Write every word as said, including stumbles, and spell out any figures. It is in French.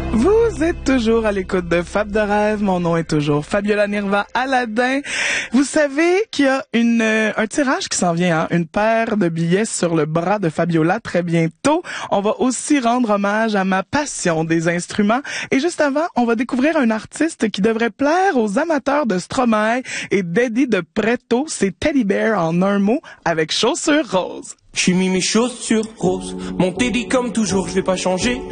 Vous êtes toujours à l'écoute de Fab de Rêve. Mon nom est toujours Fabiola Nirva Aladin. Vous savez qu'il y a une, euh, un tirage qui s'en vient, hein? Une paire de billets sur le bras de Fabiola très bientôt. On va aussi rendre hommage à ma passion des instruments. Et juste avant, on va découvrir un artiste qui devrait plaire aux amateurs de Stromae et d'Eddie de Pretto. C'est Teddy Bear en un mot avec Chaussures Roses. J'ai mis mes chaussures roses, mon Teddy comme toujours, je vais pas changer.